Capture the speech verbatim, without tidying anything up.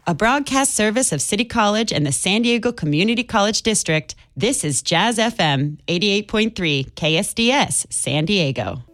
A broadcast service of City College and the San Diego Community College District, this is Jazz F M eighty-eight point three K S D S San Diego.